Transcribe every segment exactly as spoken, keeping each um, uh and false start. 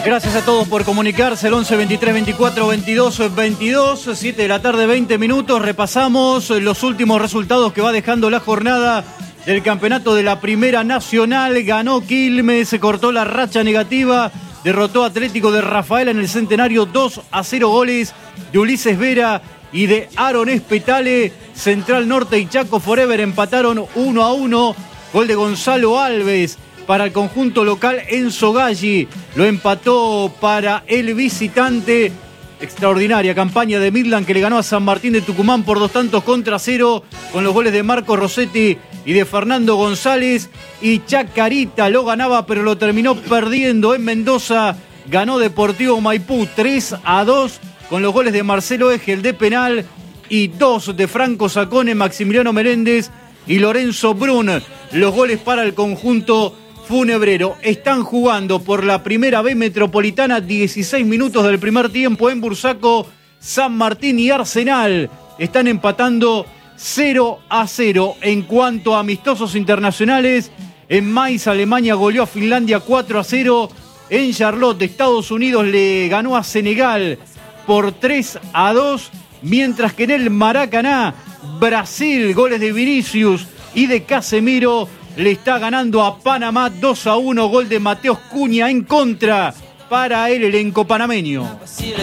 Gracias a todos por comunicarse. El once, veintitrés, veinticuatro, veintidós, veintidós, siete de la tarde, veinte minutos. Repasamos los últimos resultados que va dejando la jornada del campeonato de la Primera Nacional. Ganó Quilmes, se cortó la racha negativa. Derrotó a Atlético de Rafaela en el Centenario dos a cero, goles de Ulises Vera y de Aaron Espetale. Central Norte y Chaco Forever empataron uno a uno. Gol de Gonzalo Alves para el conjunto local. Enzo Galli lo empató para el visitante. Extraordinaria campaña de Midland, que le ganó a San Martín de Tucumán por dos tantos contra cero, con los goles de Marco Rossetti y de Fernando González. Y Chacarita lo ganaba, pero lo terminó perdiendo en Mendoza. Ganó Deportivo Maipú tres a dos, con los goles de Marcelo Egel de penal y dos de Franco Sacone, Maximiliano Meréndez y Lorenzo Brun. Los goles para el conjunto funebrero. Están jugando por la Primera B Metropolitana, dieciséis minutos del primer tiempo en Bursaco. San Martín y Arsenal están empatando cero a cero. En cuanto a amistosos internacionales, en Mainz, Alemania goleó a Finlandia cuatro a cero. En Charlotte, Estados Unidos le ganó a Senegal por tres a dos. Mientras que en el Maracaná, Brasil, goles de Vinicius y de Casemiro, le está ganando a Panamá dos a uno, gol de Mateos Cunha en contra para el elenco panameño.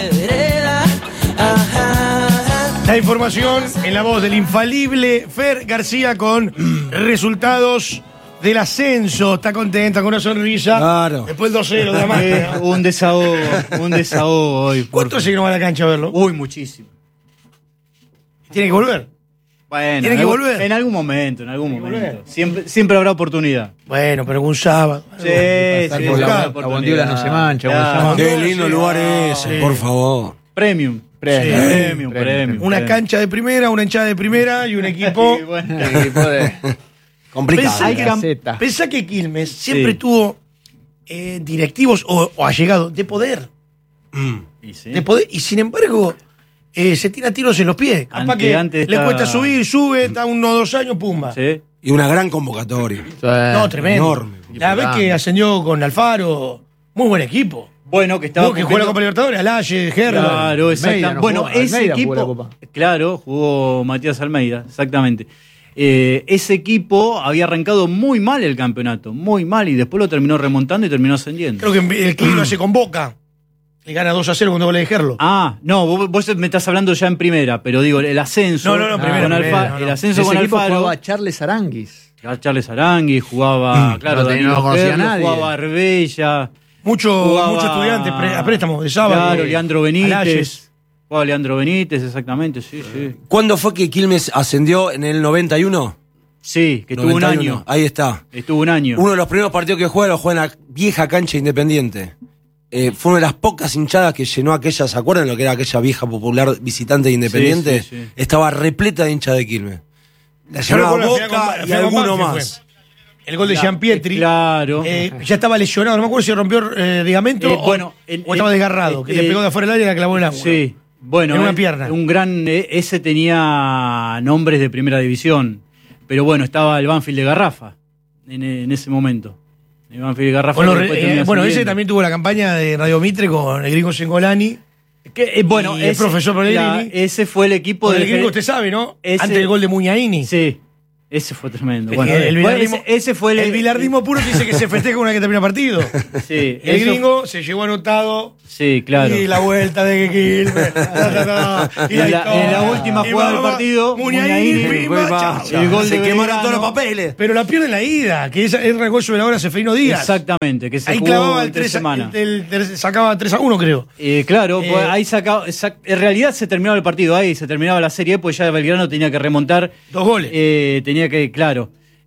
La información en la voz del infalible Fer García con resultados del ascenso. Está contenta, con una sonrisa. Claro. Después el dos cero de la marca. Eh, un desahogo, un desahogo hoy. ¿Cuánto hace que no va a la cancha a verlo? Uy, muchísimo. Tiene que volver. Bueno, Tiene que en volver. En algún momento, en algún momento. volver. Siempre, siempre habrá oportunidad. Bueno, pero un sábado. Sí, sí, Por siempre la, habrá la oportunidad. bondiola no se mancha. como Claro. se llama. Qué lindo Sí, lugar no, ese, sí. por favor. Premium. Premium. Premium, Premium, premium. Una premium. cancha de primera, una hinchada de primera y un equipo. Sí, bueno. El equipo de Complicado. Pensá, Hay cam- Gaceta. pensá que Quilmes siempre Sí. tuvo eh, directivos o, o allegados de poder. Y sí. De poder. Y sin embargo, eh, se tira tiros en los pies. Capaz Antes- que antes le estaba- cuesta subir, sube, está unos dos años, pumba. Sí. Y una gran convocatoria. No, tremendo. Enorme. La vez que ascendió con Alfaro, muy buen equipo. Bueno, que estaba. Vos que jugó la Copa Libertadores, Alaye, Gerber. Claro, exactamente. Almeida, no bueno, jugó. ese Almeida jugó la equipo. Copa. Claro, jugó Matías Almeida, exactamente. Eh, ese equipo había arrancado muy mal el campeonato, muy mal, y después lo terminó remontando y terminó ascendiendo. Creo que el Quilmes se convoca. Le gana dos a cero cuando goles de Gerlo. Ah, no, vos, vos me estás hablando ya en primera, pero digo, el ascenso. No, no, no, primera, con Alfa- primera, no, no. El ascenso Ese con equipo Alfaro. jugaba Charles Aranguis. Jugaba Charles Arangui, jugaba, claro, no tenía- Danilo no lo conocía Gerlo, nadie. jugaba Arbella. Mucho, Jugaba- mucho estudiante pre- a préstamo de sábado. Claro, Leandro Benítez. Alayes. Jugaba Leandro Benítez, exactamente, sí, sí. ¿Cuándo fue que Quilmes ascendió? ¿En el noventa y uno? Sí, que estuvo un noventa y uno. año. Ahí está. Estuvo un año. Uno de los primeros partidos que juega lo juega en la vieja cancha Independiente. Eh, fue una de las pocas hinchadas que llenó aquella, ¿se acuerdan lo que era aquella vieja popular visitante de Independiente? Sí, sí, sí. Estaba repleta de hinchas de Quilmes. La Yo recuerdo llenaba la final con- Boca la y final con alguno Banfield más. fue. El gol de Jean Pietri. Claro. Eh, ya estaba lesionado, no me acuerdo si rompió eh, ligamento Eh, o, bueno, en- o estaba en- desgarrado, que eh, le pegó de afuera del área y la clavó en el ángulo. Sí. Bueno, En una eh, pierna. un gran. eh, ese tenía nombres de primera división. Pero bueno, estaba el Banfield de Garrafa en, en ese momento. El Banfield de Garrafa. Bueno, que después eh, termina bueno, ese ascendiendo. también tuvo la campaña de Radio Mitre con el gringo Sengolani. Que, eh, bueno, y el profesor Pellegrini. la- ese fue el equipo Con del el gringo, Jer- usted sabe, ¿no? ese- Antes del gol de Muñaini. Sí, ese fue tremendo. El- Bueno, el bueno, bilardismo- ese, ese fue el, El bilardismo puro que dice que se festeja una vez que termina partido. Sí, El eso- gringo se llevó anotado. Sí, claro. Y la vuelta de Quilmes. Y En la- historia. en la última Y jugada del va, va, partido, Muñaini, Muñaini, pimba, chao, chao. el gol Se de quemaron Belgrano. todos los papeles. Pero la pierde en la ida, que es el regozo de la hora Seferino Díaz. Exactamente, que se Ahí jugó clavaba el en tres tres, semanas. el, el- el- sacaba tres a uno, creo. Eh, claro, Eh, pues ahí sacaba, sac- en realidad se terminaba el partido ahí, se terminaba la serie, pues ya Belgrano tenía que remontar. Dos goles. Eh, tenía que, claro.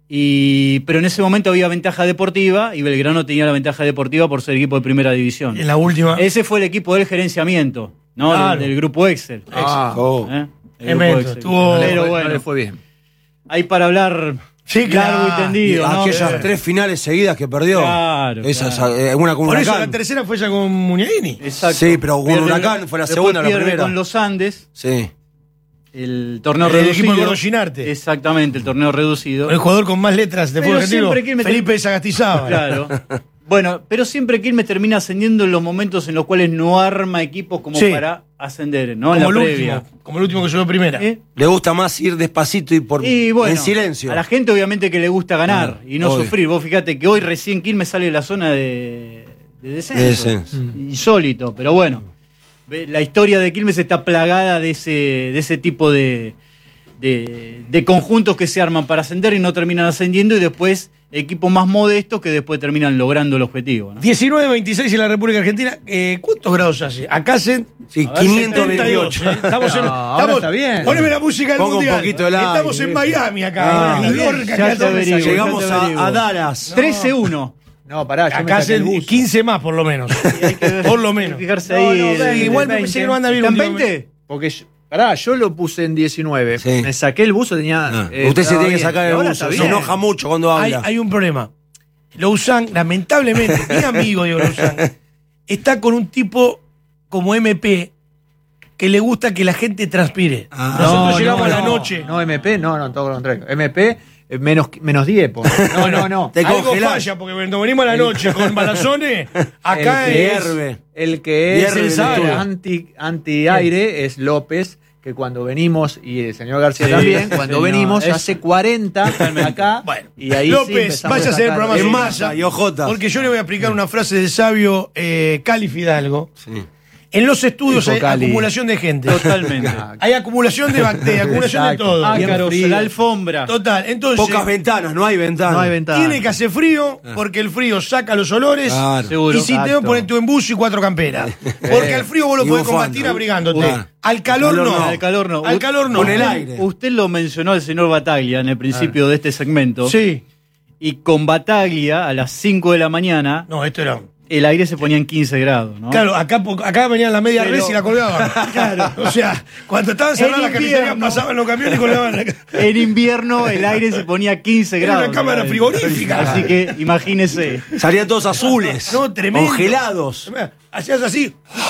Y, pero en ese momento había ventaja deportiva y Belgrano tenía la ventaja deportiva por ser equipo de primera división. En la última. Ese fue el equipo del gerenciamiento, ¿no? Claro. Del, del grupo Excel. Ah, Oh. ¿eh? El Tremendo, grupo Excel. estuvo- no, le Pero fue, bueno, no le fue bien. hay para hablar Sí, largo claro. y tendido, ¿no? Aquellas Eh. tres finales seguidas que perdió. Claro, Esas, claro. eh, una con Por eso Huracán. la tercera fue ya con Muñaini. Exacto. Sí, pero con Pierde- Huracán fue la después segunda, la pierde primera. con los Andes, Sí. el torneo El reducido. equipo de Gordo Ginarte. Exactamente, el torneo reducido. El jugador con más letras de Pero fútbol argentino, siempre Quilmes Felipe Sagastizaba. Claro. Bueno, pero siempre Quilmes termina ascendiendo en los momentos en los cuales no arma equipos como Sí. para ascender, ¿no? En Como la el previa. último, como el último que subió primera. ¿Eh? Le gusta más ir despacito y por Y bueno, en silencio. a la gente obviamente que le gusta ganar Ah, y no obvio. sufrir. Vos fíjate que hoy recién Quilmes sale de la zona de, de descenso. De descenso. Insólito, pero bueno. Ve, la historia de Quilmes está plagada de ese, de ese tipo de, de, de conjuntos que se arman para ascender y no terminan ascendiendo, y después equipos más modestos que después terminan logrando el objetivo, ¿no? diecinueve veintiséis en la República Argentina. Eh, ¿Cuántos grados hace? Acá hacen Sí, A ver, quinientos setenta y veintiocho. ocho. ¿eh? Estamos en. No, ahora estamos, está bien. Poneme la música del Ponga un mundial. poquito de like, Estamos en ¿viste? Miami acá. Ah, en New York, ya acá te estamos- averiguo. Llegamos ya te a, averiguo. a Dallas. trece uno. No, pará, yo me Acá saqué el hacen buzo. quince más, por lo menos. por lo menos. Fijarse No, ahí. no, el- veinte, Igual me veinte. pensé que no anda bien ¿Están últimamente. veinte? Porque, yo- pará, yo lo puse en diecinueve. Sí. Me saqué el buzo, tenía... Ah, eh, usted se estaba tiene que bien. sacar Y el ahora buzo. está Se bien. enoja mucho cuando Hay, habla. hay un problema. Lousán, lamentablemente, mi amigo Diego Lousán, está con un tipo como M P que le gusta que la gente transpire. Ah. Nosotros No, llegamos no, a la no. noche. No, M P, no, no, todo lo contrario. M P, eh, menos, menos diez. po. No, no, no. Te Algo congelás. falla, porque cuando venimos a la noche con balazones, acá El que es... Hierve. El que es Hierve el el estudio. anti, anti-aire es López, que cuando venimos, y el señor García Sí, también, cuando señor, venimos es- hace cuarenta acá, Bueno, y ahí sí López, empezamos vaya a hacer el sacar- programa En sin masa y ojota. Porque yo le voy a explicar una frase del sabio eh, Cali Fidalgo. Sí. En los estudios Dijo hay Cali. acumulación de gente. Totalmente. Hay acumulación de bacterias, acumulación de Exacto. todo. Ah, Bien Ácaros, frío. la alfombra. Total, entonces Pocas ventanas, no hay ventanas. No hay ventana. tiene que hacer frío porque el frío saca los olores. Claro. Seguro. Y si te Exacto. pones tu embuso y cuatro camperas. Porque al frío vos lo Y podés bufanda. combatir abrigándote. Claro. Al calor, Al calor no. no. Al calor no. Al calor no. Con el Usted- aire. Usted lo mencionó al señor Bataglia en el principio de este segmento. Sí. Y con Bataglia, a las cinco de la mañana, No, esto era. el aire se ponía en quince grados, ¿no? Claro, acá, po- acá venían la media Pero- res y la colgaban. Claro. O sea, cuando estaban cerradas En las carnicerías invierno. pasaban los camiones y colgaban. la- En invierno el aire se ponía a quince Era grados. una cámara ¿no? frigorífica. Así que imagínese. Salían todos azules. No, tremendo. Congelados. Hacías así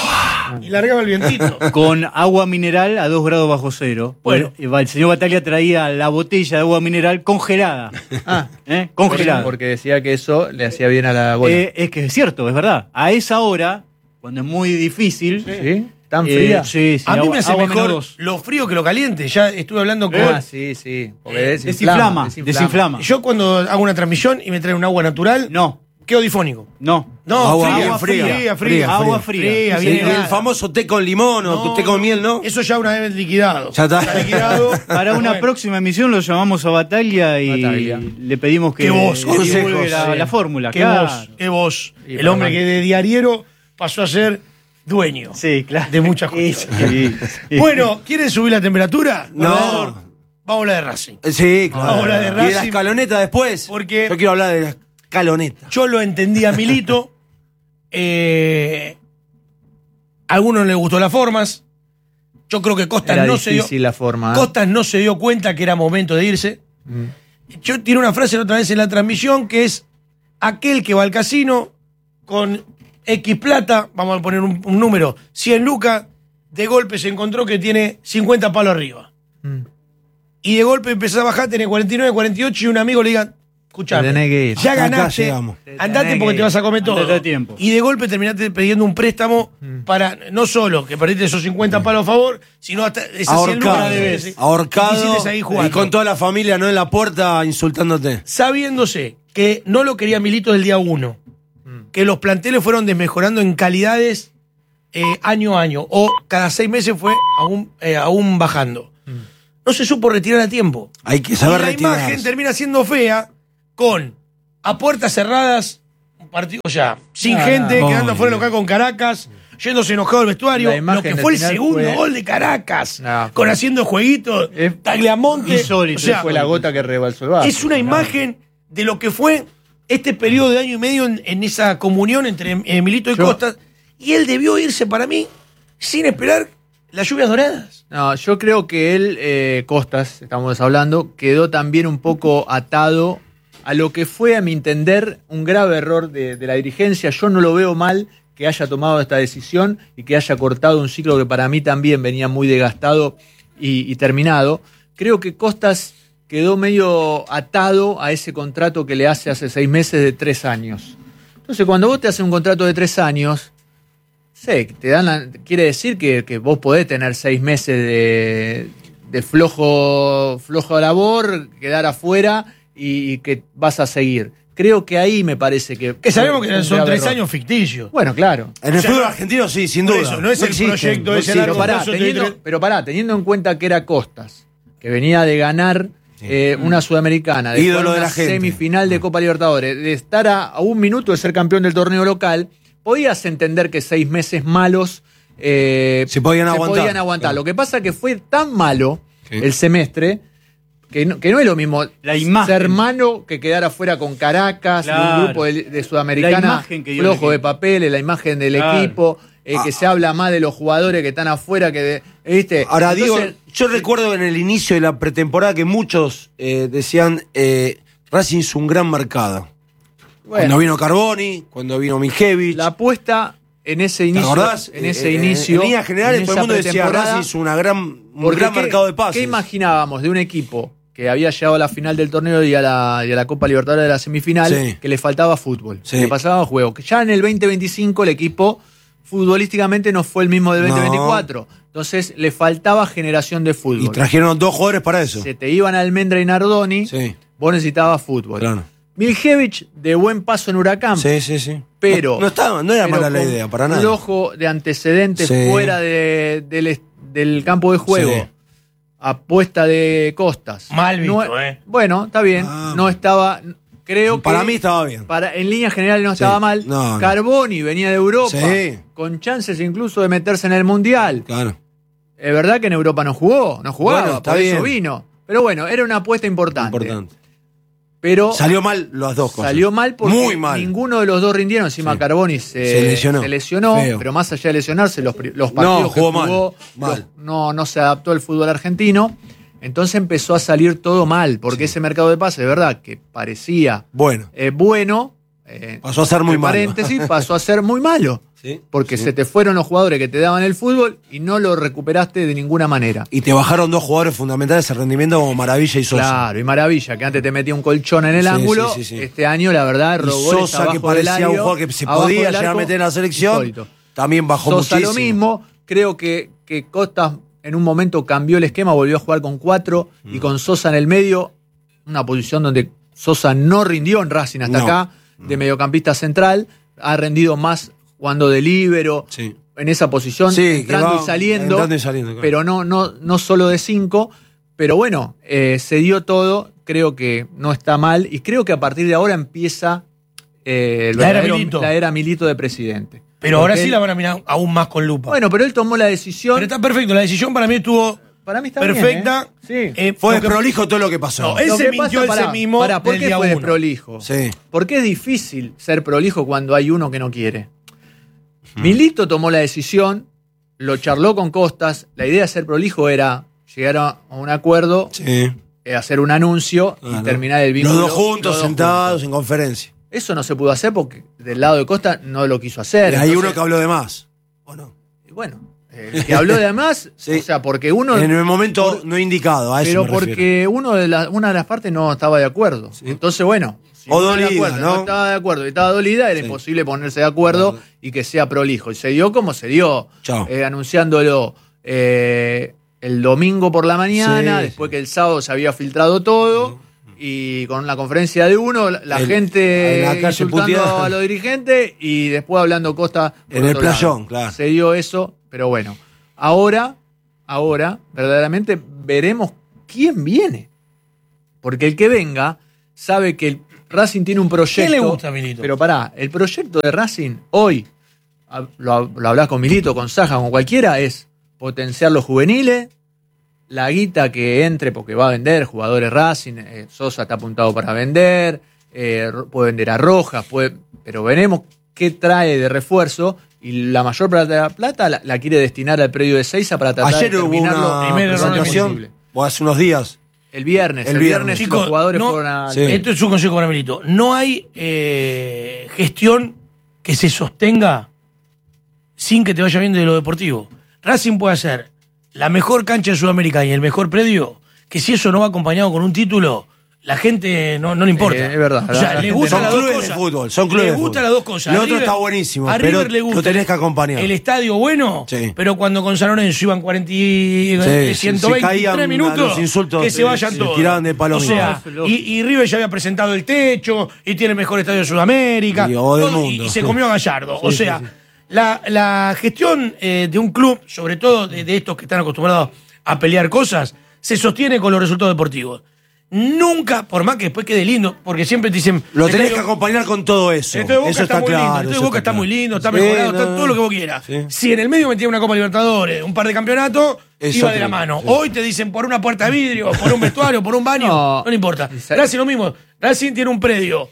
y largaba el vientito. Con agua mineral a dos grados bajo cero. Bueno. Bueno, el señor Bataglia traía la botella de agua mineral congelada. Ah, ¿eh? Congelada. porque decía que eso le hacía bien a la gola. Eh, es que es cierto, es verdad. A esa hora, cuando es muy difícil. ¿Sí? ¿Tan eh, fría? sí, sí, A mí agua- me hace agua menos mejor dos. lo frío que lo caliente. Ya estuve hablando con. Ah, sí, sí. Porque Eh, Desinflama, desinflama. Yo cuando hago una transmisión y me traen un agua natural, No, quedo difónico. no. No, Agua- fría, agua fría, fría, fría, fría, agua fría. fría, Y bien el, helada. famoso té con limón o No, té con miel, ¿no? Eso ya una vez liquidado. Ya está. liquidado. Para una Bueno, próxima emisión lo llamamos a Bataglia y Bataglia. le pedimos que Qué voz, divulgue consejos, la, sí. la fórmula. Qué claro. voz, qué voz. Y El para hombre más. que de diariero pasó a ser dueño. Sí, claro. De muchas Sí, cuestiones. sí, sí. Bueno, ¿quieren subir la temperatura? No. Gobernador, vamos a la de Racing. Sí, claro. Ahora de y de la Racing. escaloneta después. Porque- Yo quiero hablar de la escaloneta. Yo lo entendí a Milito. eh, a algunos les gustó las formas. Yo creo que Costas Era no se dio. difícil la forma. ¿eh? Costas no se dio cuenta que era momento de irse. Mm. Yo tiene una frase la otra vez en la transmisión que es aquel que va al casino con X plata, vamos a poner un, un número, cien lucas, de golpe se encontró que tiene cincuenta palos arriba. Mm. Y de golpe empezó a bajar, tiene cuarenta y nueve, cuarenta y ocho y un amigo le diga, escuchame, Te tenés que ir. ya Acá ganaste, llegamos. Te andate tenés porque que te ir. vas a comer todo. Andate a tiempo. Y de golpe terminaste pidiendo un préstamo Mm. para no solo que perdiste esos cincuenta palos a favor, sino hasta esas cien lucas Ahorcado. que debes. Ahorcado. Y quisiste seguir jugando. Y con toda la familia, ¿no? En la puerta insultándote. Sabiéndose que no lo quería Milito del día uno, Mm. que los planteles fueron desmejorando en calidades eh, año a año, o cada seis meses fue aún, eh, aún bajando. No se supo retirar a tiempo. Hay que Y saber la retirar. imagen termina siendo fea con a puertas cerradas, un partido, o sea, sin Ah, gente, no. quedando Ay, fuera del local con Caracas, yéndose enojado al vestuario. La imagen Lo que del fue el final segundo fue- gol de Caracas, Ah, con haciendo jueguitos, Es- Tagliamonte. Insólito, o sea, Fue la gota que rebalsó el vaso. es una imagen de lo que fue este periodo de año y medio en, en esa comunión entre eh, Milito y Yo- Costas. Y él debió irse para mí sin esperar las lluvias doradas. No, yo creo que él, eh, Costas, estamos hablando, quedó también un poco atado a lo que fue, a mi entender, un grave error de, de la dirigencia. Yo no lo veo mal que haya tomado esta decisión y que haya cortado un ciclo que para mí también venía muy desgastado y, y terminado. Creo que Costas quedó medio atado a ese contrato que le hace hace seis meses de tres años. Entonces, cuando vos te haces un contrato de tres años, sé, te dan la- quiere decir que, que vos podés tener seis meses de, de flojo, flojo labor, quedar afuera y, y que vas a seguir. Creo que ahí me parece que... Que sabemos que fue un son grave tres error. años ficticios. Bueno, claro. En el O sea, fútbol no- argentino sí, sin por duda. eso, no es el existen, proyecto no ese existen. Pero largo pará, plazo de teniendo, tres- pero pará, teniendo en cuenta que era Costas, que venía de ganar eh, una Sudamericana, de Ídolo jugar de una la gente. semifinal de Copa Libertadores, de estar a, a un minuto de ser campeón del torneo local, podías entender que seis meses malos eh, Se podían aguantar. podían aguantar. Claro. Lo que pasa es que fue tan malo Sí. el semestre que no, que no es lo mismo La imagen. ser malo que quedar afuera con Caracas, Claro. un grupo de, de Sudamericana La imagen que dio el flojo de equipo. papeles, la imagen del Claro. equipo, eh, que Ah. se habla más de los jugadores que están afuera que de, ¿viste? Ahora digo, Entonces, yo recuerdo en el inicio de la pretemporada que muchos eh, decían eh, Racing hizo un gran mercado. bueno, Cuando vino Carboni, cuando vino Mijevich. la apuesta en ese ¿Te inicio, acordás? en ese Eh, eh, inicio, En líneas generales, en todo el esa mundo decía pretemporada, Racing hizo una gran, un porque gran ¿qué- mercado de pases. ¿Qué imaginábamos de un equipo que había llegado a la final del torneo y a la, y a la Copa Libertadores de la semifinal, Sí. que le faltaba fútbol, Sí. que le pasaba juego? Que ya en el veinte veinticinco el equipo futbolísticamente no fue el mismo del veinte veinticuatro. Entonces le faltaba generación de fútbol. Y trajeron dos jugadores para eso. Se te iban Almendra y Nardoni, Sí, vos necesitabas fútbol. claro. Miljevich de buen paso en Huracán, Sí, sí, sí. pero No, no estaba, no era pero mala la con idea, para nada. flojo de antecedentes Sí. fuera de- del, est- del campo de juego. Sí. Apuesta de Costas. Mal visto, No- eh. Bueno, está bien. Ah. No estaba. Creo Para que mí estaba bien. para- en líneas generales no Sí. estaba mal. No, no. Carboni venía de Europa. Sí. Con chances incluso de meterse en el Mundial. Claro. Es verdad que en Europa no jugó. No jugaba. Bueno, está por eso bien. vino. Pero bueno, era una apuesta importante. Importante. Pero Salió mal las dos cosas. salió mal porque Muy mal. ninguno de los dos rindieron. Encima Sí. Carboni se, Se lesionó. se lesionó, Feo. pero más allá de lesionarse, los, pri- los No, partidos que jugó mal. jugó Mal. los- no, no se adaptó al fútbol argentino. Entonces empezó a salir todo mal, porque ese mercado de pases, de verdad, que parecía Bueno, eh, bueno, eh, pasó a ser muy entre malo. paréntesis, pasó a ser muy malo. Sí, Porque sí. se te fueron los jugadores que te daban el fútbol y no lo recuperaste de ninguna manera. Y te bajaron dos jugadores fundamentales de rendimiento como Maravilla y Sosa. Claro, y Maravilla, que antes te metía un colchón en el Sí, ángulo, sí, sí, sí. este año la verdad Y robó el Sosa, que abajo del parecía un área, jugador que se abajo podía del llegar a arco, meter en la selección, insólito. también bajó Sosa muchísimo. lo mismo, creo que, que Costas en un momento cambió el esquema, volvió a jugar con cuatro Mm. y con Sosa en el medio, una posición donde Sosa no rindió en Racing hasta No. acá, de mediocampista central, ha rendido más jugando de líbero, Sí. en esa posición, Sí, que entrando va y saliendo, entrando y saliendo, claro. pero no, no, no solo de cinco. Pero bueno, eh, se dio todo, creo que no está mal, y creo que a partir de ahora empieza eh, el La era verdadero- Milito. la era Milito de presidente. Pero ahora Porque sí él- la van a mirar aún más con lupa. Bueno, pero él tomó la decisión. pero está perfecto. La decisión para mí estuvo Para mí está perfecta. bien, ¿eh? Sí. Eh, Fue lo que- desprolijo todo lo que pasó. No, él Lo se que mintió pasa, ese pará, mismo pará, ¿por del qué día fue uno. desprolijo? Sí. Porque es difícil ser prolijo cuando hay uno que no quiere. Milito tomó la decisión, lo charló con Costas. La idea de ser prolijo era llegar a a un acuerdo, Sí. eh, hacer un anuncio y Claro. terminar el vínculo. Los dos juntos, los dos sentados juntos. en conferencia. Eso no se pudo hacer porque del lado de Costa no lo quiso hacer. Y hay Entonces, uno que habló de más. ¿O no? y bueno, el que habló de más, Sí. o sea, porque uno. En el momento por- no indicado, a eso pero me refiero. porque uno de la- una de las partes no estaba de acuerdo. Sí. Entonces, bueno. si O no estaba de dolida, acuerdo, ¿no? estaba de acuerdo y estaba dolida, era Sí. imposible ponerse de acuerdo Claro. y que sea prolijo. Y se dio como se dio, Chao. eh, anunciándolo eh, el domingo por la mañana, Sí, después sí. que el sábado se había filtrado todo. Y con la conferencia de uno, la la El- gente en la calle insultando puteando. a los dirigentes y después hablando Costa. por En el otro lado. playón, claro. Se dio eso, pero bueno. Ahora, ahora, verdaderamente veremos quién viene. Porque el que venga sabe que el Racing tiene un proyecto. ¿Qué le gusta a Milito? Pero pará, el proyecto de Racing hoy, a- lo, lo hablás con Milito, con Saja, con cualquiera, es potenciar los juveniles, la guita que entre porque va a vender jugadores Racing, eh, Sosa está apuntado para vender, eh, Ro- puede vender a Rojas, puede, pero veremos qué trae de refuerzo y la mayor parte de la plata la, la quiere destinar al predio de Seiza para tratar Ayer de hubo terminarlo una primero lo antes presentación, posible. o hace unos días. El viernes, El el, viernes. viernes Chicos, los jugadores no- fueron a... Sí. Esto es un consejo para Milito. No hay eh, gestión que se sostenga sin que te vaya bien de lo deportivo. Racing puede hacer la mejor cancha de Sudamérica y el mejor predio, que si eso no va acompañado con un título, la gente no, no le importa. Eh, es verdad, O sea, la le gente gustan Son las dos clubes de cosas. fútbol, son clubes Le de gustan fútbol. las dos cosas. Lo A otro River- está buenísimo, a pero River le gusta lo tenés que acompañar. El estadio bueno, Sí. pero cuando con San Lorenzo iban cuarenta y Sí, ciento se veintitrés caían a minutos, los insultos, que se sí, vayan se todos. tiraban de palomita. O sea, No, y, y River ya había presentado el techo y tiene el mejor estadio de Sudamérica. Y, o del todo, y- mundo. y se comió a Gallardo. Sí, o sí, sea, sí. La, la gestión eh, de un club, sobre todo de, de estos que están acostumbrados a pelear cosas, se sostiene con los resultados deportivos. Nunca, por más que después quede lindo, porque siempre te dicen. Lo el tenés estadio- que acompañar con todo eso. el estadio de Boca Eso está, está muy claro. lindo, el estadio de eso Boca está claro. muy lindo, está Sí, mejorado, no, está no. todo lo que vos quieras. Sí. Si en el medio metía una Copa Libertadores, un par de campeonatos, Eso iba de la creo, mano. sí. Hoy te dicen por una puerta de vidrio, por un vestuario, por un baño, no, No. le importa. Y sa- Racing lo mismo. Racing tiene un predio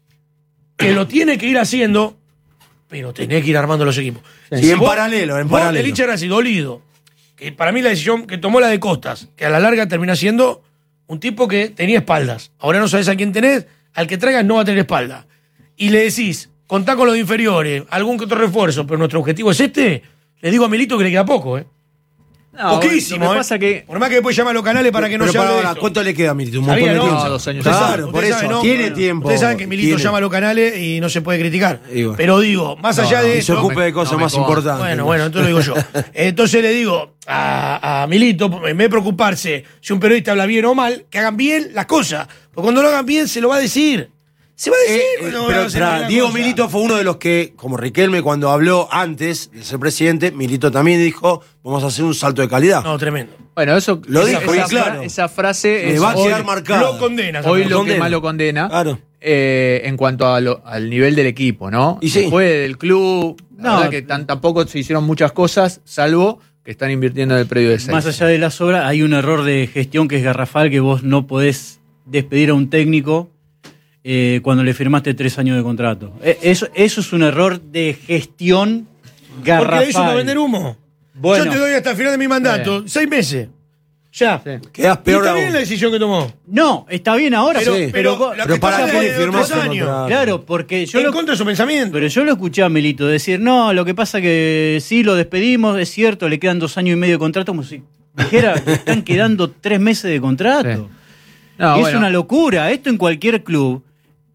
que lo tiene que ir haciendo, pero tenés que ir armando los equipos. Sí, en paralelo, en vos, paralelo. El hincha de Racing, dolido, que para mí la decisión que tomó la de Costas, que a la larga termina siendo un tipo que tenía espaldas. Ahora no sabés a quién tenés, al que traigas no va a tener espalda. Y le decís, contá con los inferiores, algún que otro refuerzo, pero nuestro objetivo es este, le digo a Milito que le queda poco, ¿eh? No, Poquísimo, lo que ¿eh? pasa que Por más que después llame a los canales para que no Pero se para hable de ahora, esto. ¿cuánto le queda a Milito? Un Sabía, montón de ¿no? tiempo. No, dos años. Ustedes Claro, saben, por ustedes eso. saben, ¿no? Tiene Bueno, tiempo. Ustedes saben que Milito Tiene. llama a los canales y no se puede criticar. Y bueno. Pero digo, más No, allá no, de Y se eso. ocupe de cosas no me más consta. importantes. Bueno, bueno, entonces lo digo yo. Entonces le digo a, a Milito, en vez de preocuparse si un periodista habla bien o mal, que hagan bien las cosas. Porque cuando lo hagan bien, se lo va a decir. Se va a decir. Eh, eh, cuando pero van a hacer tra- bien la Diego cosa. Milito fue uno de los que, como Riquelme cuando habló antes de ser presidente, Milito también dijo, vamos a hacer un salto de calidad. No, tremendo. Bueno, eso Lo esa, dijo, esa y claro. fra- esa frase Le es va a hoy, quedar marcado. Lo condena. hoy Lo lo que condena. más lo condena Claro. eh, en cuanto a lo- al nivel del equipo, ¿no? Y sí. Después del club, la No, verdad que tan, tampoco se hicieron muchas cosas, salvo que están invirtiendo en el predio de seis. Más allá de las obras, hay un error de gestión que es garrafal, que vos no podés despedir a un técnico eh, cuando le firmaste tres años de contrato. Eh, Eso, eso es un error de gestión garrafal. Porque le hizo para vender humo. Bueno. Yo te doy hasta el final de mi mandato. Seis meses. Ya. Sí. Quedás Y peor está aún. bien la decisión que tomó. No, está bien ahora, Pero, pero, pero, vos- lo pero que para pasa qué es le que firmaste tres el años. contrato? claro, porque yo En lo, contra de su pensamiento. pero yo lo escuché a Milito decir, no, lo que pasa que sí, lo despedimos, es cierto, le quedan dos años y medio de contrato, como si dijera, le están quedando tres meses de contrato. Sí. No, Y es bueno. una locura, esto en cualquier club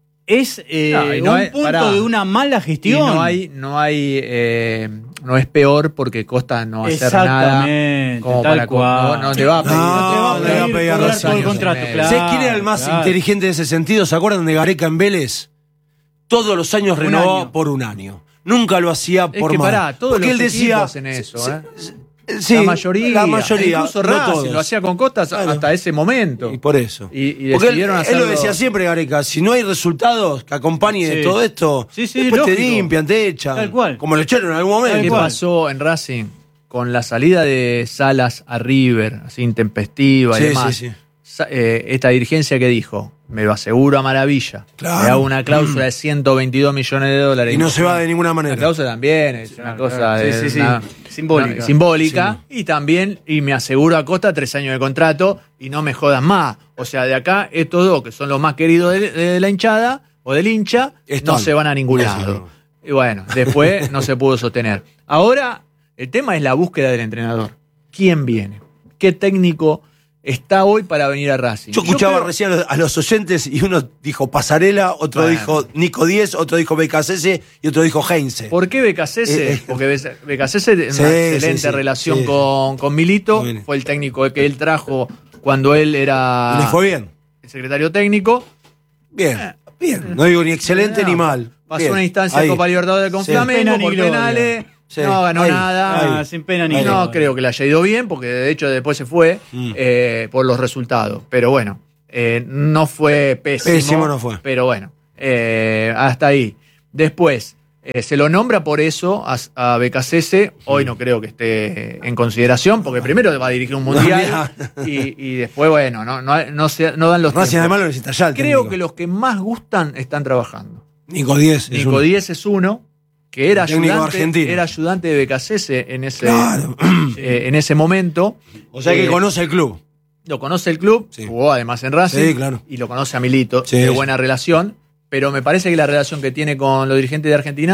es eh, No, y no un hay- punto pará. de una mala Y gestión. no hay, no hay, eh, no es peor porque Costa no va a hacer nada. Exactamente, Como tal para co- cual. no, no te va a pedir. No, te va a no le va a pedir pedir a cobrar Racing. todo el contrato, ¿Sabés claro. ¿Sabés quién era el más claro. inteligente en ese sentido? ¿Se acuerdan de Gareca en Vélez? Todos los años Un renovaba año. por un año. Nunca lo hacía Es por que más. pará, todos Porque los él decía, equipos hacen eso, sí, ¿eh? sí, sí, la mayoría. La mayoría. Incluso no Racing todos. lo hacía con Costas Claro. hasta ese momento. Y por eso. Y- y Porque él, decidieron él hacerlo- lo decía siempre, Gareca, si no hay resultados que acompañen Sí. todo esto, Sí, sí, después te lógico. limpian, te echan. Tal cual. Como lo echaron en algún momento. ¿Qué cual. pasó en Racing con la salida de Salas a River, así intempestiva y Sí, demás? sí, sí. Sa- eh, esta dirigencia que dijo, me lo aseguro a maravilla. Claro. Le hago una cláusula de ciento veintidós millones de dólares. Y no se va de ninguna La manera. cláusula también es una cosa claro. de- Sí, sí, sí. una- Simbólica. una- simbólica. Y también, y me aseguro a Costa tres años de contrato y no me jodas más. O sea, de acá, estos dos, que son los más queridos de, de la hinchada o del hincha, Están. no se van a ningún Sí, lado. Y bueno, después no se pudo sostener. Ahora, el tema es la búsqueda del entrenador. ¿Quién viene? ¿Qué técnico está hoy para venir a Racing? Yo escuchaba creo- recién a los, a los oyentes y uno dijo Pasarela, otro Bueno. dijo Nico Díez, otro dijo B K C S y otro dijo Heinze. ¿Por qué Becasese? Eh, eh. Porque Becasese tiene Sí, una sí, excelente sí, relación sí. con, con Milito. Muy bien. Fue el técnico que él trajo cuando él era Y le fue bien. el secretario técnico. Bien, bien. No digo ni excelente No, ni mal. Pasó Bien. una instancia Ahí. de Copa Libertadores con Sí. Flamengo Pena ni por gloria. penales. Sí. No ganó Ahí, nada. Ah, sin pena ni Ahí. No gloria. creo que le haya ido bien, porque de hecho después se fue Mm. eh, por los resultados. Pero bueno, eh, no fue pésimo. Pésimo no fue. Pero bueno, eh, hasta ahí. Después, eh, se lo nombra por eso a, a Becasese. Hoy no creo que esté en consideración, porque primero va a dirigir un mundial y, y después, bueno, no, no, no, se- no dan los Racing tiempos. además lo necesita ya el Creo técnico. que los que más gustan están trabajando. Nico Díez. es Nico uno. Díez es uno, que era Técnico ayudante, argentino. era ayudante de Becasese en ese, Claro. eh, en ese momento. O sea que Eh, conoce el club. Lo conoce el club, Sí. jugó además en Racing Sí, claro. y lo conoce a Milito, Sí, de sí. buena relación, pero me parece que la relación que tiene con los dirigentes de Argentina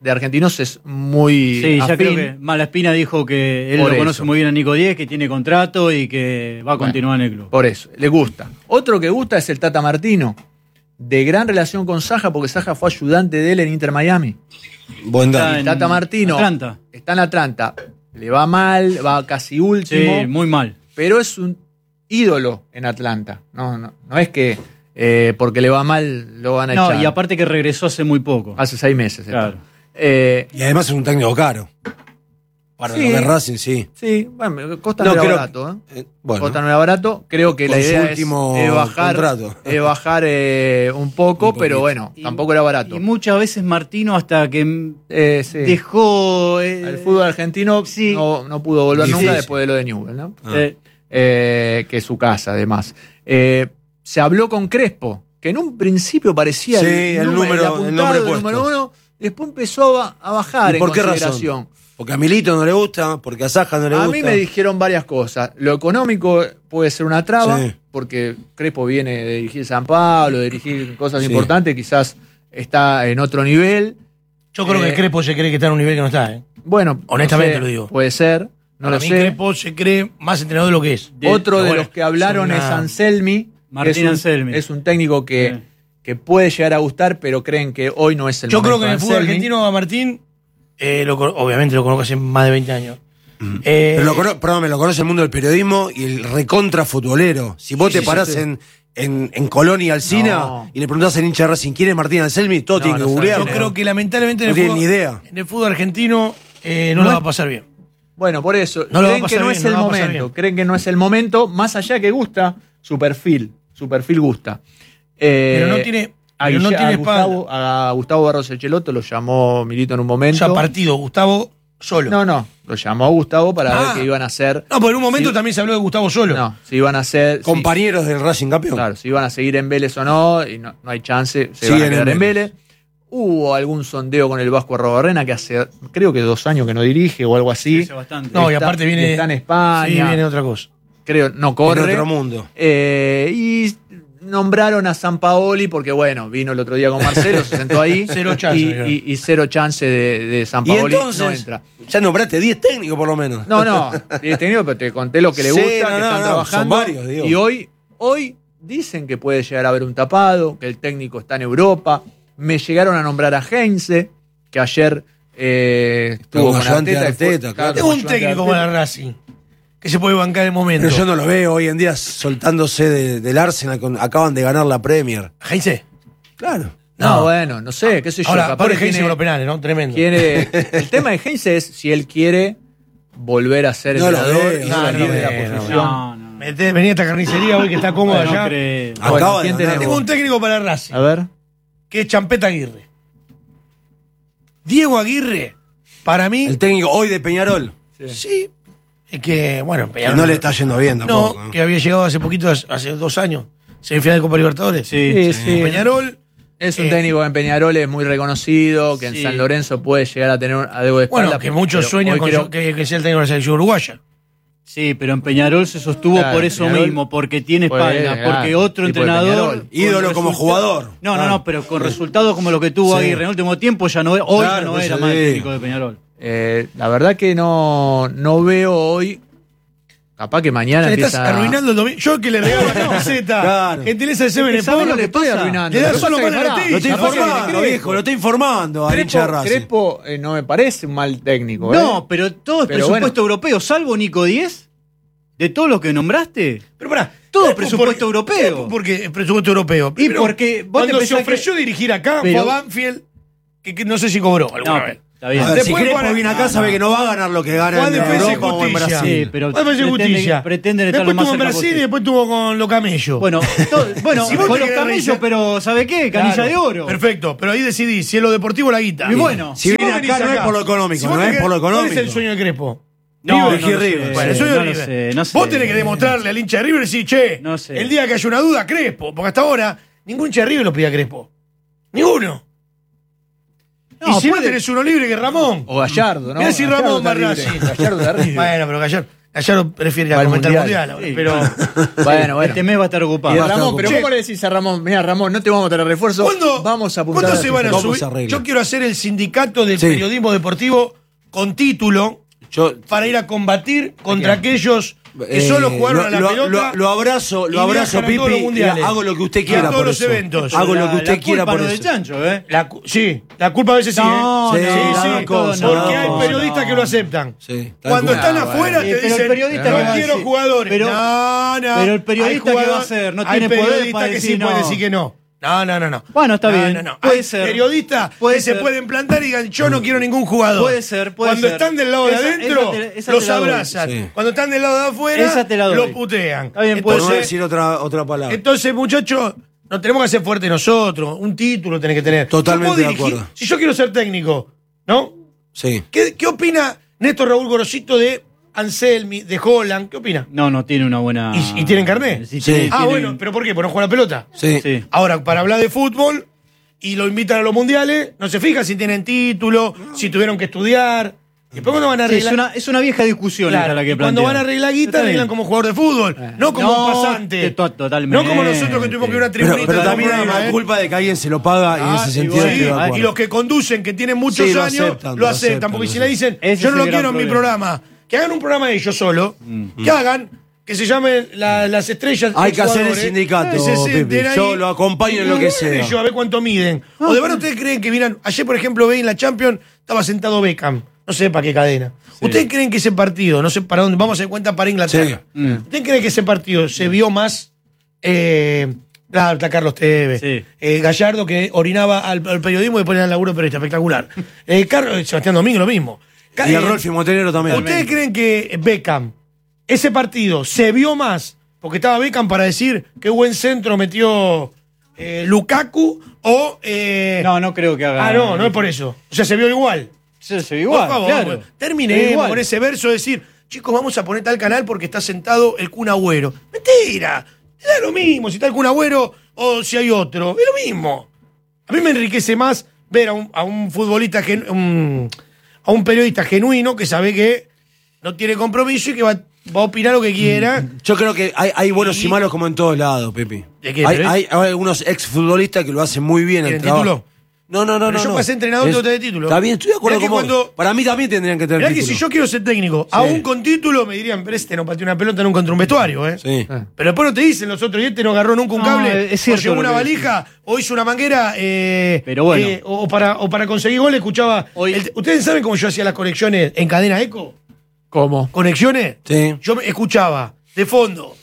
de Argentinos es muy Sí, ya afín. creo que Malaspina dijo que él Por lo eso. conoce muy bien a Nico Diez, que tiene contrato y que va a continuar Bueno, en el club. Por eso, le gusta. Otro que gusta es el Tata Martino, de gran relación con Saja, porque Saja fue ayudante de él en Inter Miami. Buen Está dato. en Tata Martino Atlanta. está en Atlanta, le va mal, va casi último, Sí, muy mal. pero es un ídolo en Atlanta. No, no, no es que eh, porque le va mal lo van a No, echar. y aparte que regresó hace muy poco. Hace seis meses. esto. Claro. Eh, Y además es un técnico caro. Para Sí. lo de Racing, sí. sí, bueno, Costa No, no, era creo- barato. ¿eh? Eh, bueno, Costa no era barato. Creo que Con la su idea es, último es bajar, contrato. es bajar eh, un poco, Un pero poquito. bueno, Y- tampoco era barato. Y muchas veces Martino hasta que Eh, sí. dejó... eh, El fútbol argentino sí. no, no pudo volver Difícil. nunca después de lo de Newell, ¿no? Ah. eh, Eh, que es su casa, además. Eh, se habló con Crespo, que en un principio parecía Sí, el número- el apuntado, nombre el puesto. número uno, después empezó a, a bajar ¿Y en por qué consideración. razón? Porque a Milito no le gusta, porque a Saja no le A gusta. mí me dijeron varias cosas. Lo económico puede ser una traba, Sí. porque Crespo viene de dirigir San Pablo, de dirigir cosas Sí. importantes, quizás está en otro nivel. Yo creo Eh, que Crespo se cree que está en un nivel que no está, ¿eh? Bueno, no Honestamente sé, lo digo. Puede ser, no Para lo mí sé. Crespo se cree más entrenador de lo que es. de- Otro de pero bueno, los que hablaron es es, una- Anselmi. Martín es un, Anselmi. Es un técnico que, Sí. que puede llegar a gustar, pero creen que hoy no es el Yo momento. creo que en el de fútbol Anselmi. argentino a Martín, eh, lo con- obviamente lo conozco hace más de veinte años. Eh, Pero lo, cono- perdón, me lo conoce el mundo del periodismo y el recontra futbolero. Si vos Sí, te sí, parás sí. En, en, en Colón y Alsina No. y le preguntás al hincha de Racing quién es Martín Anselmi, todo No, tiene que no sabe. googlear. yo creo que lamentablemente en No el, tienen fútbol, ni idea. en el fútbol argentino eh, no, lo va a pasar bien. Bueno, por eso. No lo va a creen que pasar no bien, es no el lo va a pasar momento. bien. Creen que no es el momento, más allá que gusta su perfil. Su perfil gusta. Eh, Pero no tiene, a, pero no Guille- tiene a espalda. Gustavo, a Gustavo Barros Echeloto lo llamó Milito en un O momento. sea, partido, Gustavo solo. No, no. Lo llamó a Gustavo para Ah. ver qué iban a hacer. No, porque en un momento Sí. también se habló de Gustavo solo. No, si iban a hacer. si- Compañeros del Racing campeón. Claro, si iban a seguir en Vélez o no, y no, no hay chance, se Siguen van a quedar en en Vélez. Hubo algún sondeo con el Vasco Arrobarrena que hace, creo que dos años que no dirige o algo así. hace bastante. No, y Está- aparte viene. está en España. Sí, viene otra cosa. Creo, no En corre. otro mundo. Eh, y nombraron a San Paoli porque, bueno, vino el otro día con Marcelo, se sentó ahí. Cero chance, Y, dijeron. y- y cero chance de, de San Y Paoli entonces, no entra. ya nombraste diez técnicos por lo menos. No, no, he tenido, pero te conté lo que le Sí, gusta, no, que no, están no, trabajando. son varios, digo. Y hoy, hoy dicen que puede llegar a haber un tapado, que el técnico está en Europa. Me llegaron a nombrar a Heinze, que ayer eh, estuvo Como con ayudante de Arteta. y fue- Arteta, claro. Tengo un ayudante de técnico Arteta. para Racing que se puede bancar el momento. Pero yo no lo veo hoy en día soltándose de- del Arsenal. Con, acaban de ganar la Premier. Heinze. Claro. No, No. bueno, no sé, qué sé yo. Ahora, capaz pobre que Heinze tiene- con los penales, ¿no? Tremendo. quiere- el tema de Heinze es si él quiere volver a ser No lo entrenador veo, y no salir lo de la veo, no posición. No, no. Mete- Venía a esta carnicería hoy que está cómodo Bueno, allá. no creo. Bueno, Acaba de ¿quién ganar. tenemos? Tengo un técnico para Racing, A ver. que es Champeta Aguirre. Diego Aguirre, para mí, El técnico hoy de Peñarol. sí, es que, bueno, Que Peñarol no le está yendo bien tampoco. No, ¿no? que había llegado hace poquito, hace dos años, semifinal de Copa Libertadores. Sí, Sí, sí. sí. Peñarol, Es un Eh, técnico en Peñarol, es muy reconocido, que en Sí. San Lorenzo puede llegar a tener a Diego de espalda. bueno, que muchos pero sueñan hoy con creo- que, que sea el técnico de la selección uruguaya. Sí, pero en Peñarol se sostuvo Claro, por eso Peñarol- mismo, porque tiene Pues, espalda, claro, porque otro tipo de entrenador... Peñarol. con Ídolo como resulta- jugador. No, no, Claro. no, pero con resultados como lo que tuvo Sí. Aguirre en el último tiempo, ya no, hoy Claro, ya no pues era ya más el digo. técnico de Peñarol. Eh, la verdad que no, no veo hoy. Capaz que mañana Le empieza. estás arruinando el domingo. Yo que le regalo la camiseta, Claro. gentileza de Seven Es que ¿sabés Sport, lo que estoy pasa? arruinando. Le da Lo que solo pasa es que, mala pará, noticia. Lo está Capaz que informando, Crespo. viejo, lo está informando al hincha de Crespo, Racing. Crespo, eh, no me parece un mal técnico. ¿eh? No, pero todo es Pero presupuesto bueno. europeo, salvo Nico diez, de todo lo que nombraste. Pero pará, Todo Crespo, presupuesto porque- europeo. Crespo porque es presupuesto europeo. Y Primero, porque vos te cuando se pensás que- ofreció dirigir acá, Pero- fue a Banfield, que, que no sé si cobró alguna No, vez. está bien. A ver, si Después Crespo para- viene acá, sabe que no va a ganar lo que gana Fue a en Defensa y Europa o en Justicia. Brasil. Sí, pero Fue a Defensa y pretende- Justicia. pretenden estar Después lo más tuvo en cerca Brasil y posible. después tuvo con los camellos. Bueno, to- bueno Si vos con te los querés camellos, revisar- pero ¿sabe qué? Canilla Claro, de oro. Perfecto, pero ahí decidí si es lo deportivo o la guita. Y bueno, Si viene vos acá, venís no es por lo económico, vos no te es por lo querés- ¿Cuál económico. es el sueño de Crespo? No, River. no lo sé. River. Bueno, el sueño no de lo River. sé, no sé. Vos tenés que demostrarle al hincha de River y decir, che, No sé. el día que haya una duda, Crespo. Porque hasta ahora ningún hincha de River lo pedía a Crespo. Ninguno. No, y si no puede- tenés uno libre que Ramón. O Gallardo, ¿no? Mirá si Gallardo Ramón está va a libre. Racing. Gallardo está libre. Bueno, pero Gallardo, Gallardo prefiere ir a Va al comentar el Mundial. mundial, ahora, Sí. pero. Bueno, bueno. Este mes va a estar ocupado. Y Va a estar Ramón, pero ocupado. ¿cómo le decís a Ramón? Mira, Ramón, no te vamos a tener refuerzo. ¿Cuándo, Vamos a apuntar ¿cuándo a se la van a ¿Cómo subir? se arregla? Yo quiero hacer el sindicato del Sí. periodismo deportivo con título Yo para ir a combatir contra aquellos que eh, solo jugaron lo, a la lo- pelota. lo- lo abrazo, y lo abrazo, viajan a todos los Pipi. mundiales. Hago lo que usted Y a quiera todos por los eso. eventos. Hago lo La- que usted la quiera culpa por no es eso. de Chancho, ¿eh? La cu- sí, la culpa a veces sí, No, ¿eh? no, sí, no, sí, no, porque no, hay no, periodistas no. que lo aceptan. Sí, tal Cuando cual. están Ah, afuera bueno. te Eh, pero el dicen, periodista no que va a quiero decir- jugadores. pero- no, no. pero el periodista Hay que va a jugador- hacer no hay tiene poder periodistas para que decir sí pueden no. decir que no. No, no, no, no. Bueno, está No, bien. no, no. Puede Hay ser. periodistas Puede que se ser. pueden plantar y digan, yo no quiero ningún jugador. Puede ser, puede Cuando ser. están del lado de Esa- adentro, esa te- esa los te la doy. abrazan. Sí. Cuando están del lado de afuera, Esa te la doy. los putean. Está bien, Por puede no ser. decir otra, otra palabra. Entonces, muchachos, nos tenemos que hacer fuertes nosotros. Un título tenés que tener. Totalmente Yo puedo de dirigir- acuerdo. Si yo quiero ser técnico, ¿no? Sí. ¿Qué, qué opina Néstor Raúl Gorosito de Anselmi, de Holland? ¿Qué opina? No, no tiene una buena. ¿Y- y tienen carnet? Sí, Sí. tiene- Ah, tienen- bueno, pero ¿por qué? ¿Por no jugar a la pelota? Sí. Sí. Ahora, para hablar de fútbol y lo invitan a los mundiales, no se fija si tienen título, si tuvieron que estudiar. Y después cuando van a Sí, arreglar. es, una, es una vieja discusión Claro, esta la que y cuando plantean. van a arreglar guita, Está bien. arreglan como jugador de fútbol, no como No, un pasante. to- totalmente. No como nosotros que tuvimos que ir a una Pero, tribunita. pero de también hay prueba, más ¿eh? culpa de que alguien se lo paga y en Ah, ese y sentido bueno, estoy de y acuerdo. los que conducen, que tienen muchos Sí, lo años, aceptan, lo lo aceptan. aceptan, Porque lo si le dicen, Ese yo es no lo el gran quiero en mi problema. programa, que hagan un programa ellos solo, que hagan, que se llamen la- las estrellas. Hay que hacer el exjugadores, sindicato, que se sienten Pipi. ahí Yo lo acompaño en lo y que jueguen sea. ellos a ver cuánto miden. O de verdad ustedes creen que miran, ayer por ejemplo veis en la Champions, estaba sentado Beckham, no sé para qué cadena. ¿Ustedes creen que ese partido, no sé para dónde, vamos a hacer cuenta para Inglaterra? Sí. Mm. ¿Ustedes creen que ese partido se vio más? Eh, claro, está Carlos Tevez, Sí. eh, Gallardo que orinaba al, al periodismo y ponía al laburo periodista, espectacular. Eh, Carlos, Sebastián Domingo, lo mismo. Ca- Y el eh, Rolfi Montenegro también. ¿Ustedes creen que Beckham, ese partido, se vio más porque estaba Beckham para decir qué buen centro metió eh, Lukaku o... eh, No, no creo que haga. ah, no, no es por eso. O sea, se vio igual. Se, se ve igual, Por favor, claro. bueno, Se ve terminemos igual. con ese verso de decir, chicos, vamos a poner tal canal porque está sentado el Kun Agüero. Mentira, da lo mismo si está el Kun Agüero o si hay otro, es lo mismo. A mí me enriquece más ver a un, a un futbolista, gen- un- a un periodista genuino que sabe que no tiene compromiso y que va, va a opinar lo que quiera. Yo creo que hay, hay buenos y, Y- malos como en todos lados, Pepi. ¿De qué, hay, pero? hay, hay algunos exfutbolistas que lo hacen muy bien el ¿Tienen trabajo. título? No, no, no, Pero no. yo no. para ser entrenador tengo que tener título. Está bien, estoy de acuerdo Mirá con que vos. cuando- Para mí también tendrían que tener Mirá que título. si yo quiero ser técnico, aún con título, me dirían, pero este no pateó una pelota nunca contra un vestuario, ¿eh? Sí. Pero después no te dicen los otros, y este no agarró nunca un No, cable, es cierto o llevó lo una que valija, o hizo una manguera, eh, Pero bueno. eh, o, para, o para conseguir goles escuchaba. Hoy- el- ¿Ustedes saben cómo yo hacía las conexiones en cadena eco? ¿Cómo? ¿Conexiones? Sí. Yo me escuchaba de fondo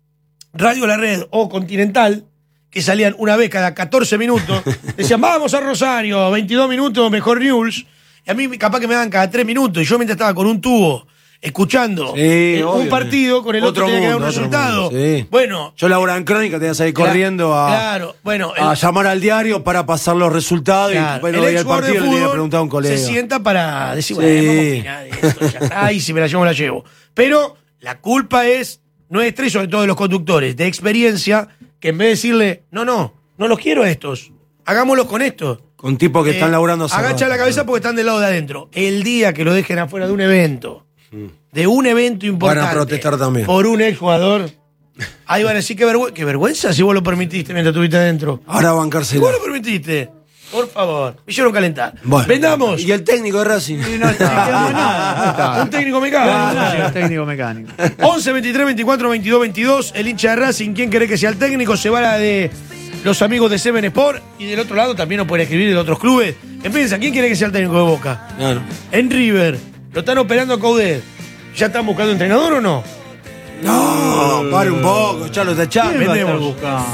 Radio La Red o Continental, que salían una vez cada catorce minutos, decían, vamos a Rosario, veintidós minutos, mejor news. Y a mí capaz que me daban cada tres minutos, y yo mientras estaba con un tubo, escuchando Sí, eh, un obvio. partido, con el otro, Otro tenía que dar un mundo, otro resultado. mundo, sí. Bueno, Yo laburaba en Crónica, tenías ahí corriendo a, claro, bueno, el, a llamar al diario para pasar los resultados claro, y bueno, el y el ex jugador de partido le tenía que fútbol preguntar a un colega. se sienta para decir, Sí. bueno, vamos a opinar de esto, ya está, y si me la llevo, me la llevo. Pero la culpa es nuestra y sobre todo de los conductores de experiencia, que en vez de decirle, no, no, no los quiero a estos, hagámoslos con estos. Con tipos que Eh, están laburando hace Agacha rato. la cabeza porque están del lado de adentro. El día que lo dejen afuera de un evento, de un evento importante, Van a protestar también. por un ex jugador, ahí van a decir, qué, vergüenza, qué vergüenza si vos lo permitiste mientras estuviste adentro. Ahora Si bancársela. vos lo permitiste, por favor, me hicieron calentar. Bueno. Vendamos. Y el técnico de Racing. No, no quedamos nada. Un técnico mecánico. Técnico mecánico. once, veintitrés, veinticuatro, veintidós, veintidós. El hincha de Racing, ¿quién quiere que sea el técnico? Se va la de los amigos de Seven Sport. Y del otro lado también nos pueden escribir de otros clubes. Empiezan, ¿quién quiere que sea el técnico de Boca? Claro. En River. Lo están operando a Coudet. ¿Ya están buscando entrenador o no? No, pare un poco, ya lo está echando. ¿Quién va a estar Vendemos. buscando?